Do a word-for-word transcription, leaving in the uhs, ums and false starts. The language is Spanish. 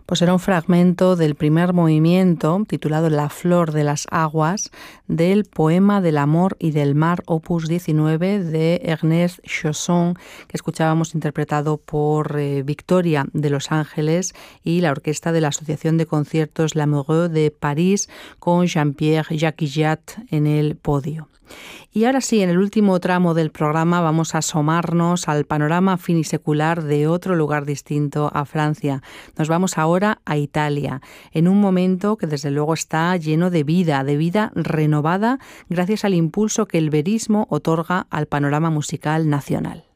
Pues era un fragmento del primer movimiento, titulado La flor de las aguas, del Poema del amor y del mar, opus diecinueve, de Ernest Chausson, que escuchábamos interpretado por eh, Victoria de Los Ángeles y la orquesta de la Asociación de Conciertos Lamoureux de París, con Jean-Pierre Jacquillat en el podio. Y ahora sí, en el último tramo del programa vamos a asomarnos al panorama finisecular de otro lugar distinto a Francia. Nos vamos ahora a Italia, en un momento que desde luego está lleno de vida, de vida renovada gracias al impulso que el verismo otorga al panorama musical nacional.